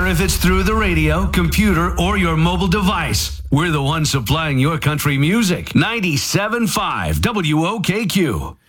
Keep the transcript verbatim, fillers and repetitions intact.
if it's through the radio, computer, or your mobile device. We're the ones supplying your country music. ninety-seven point five W O K Q.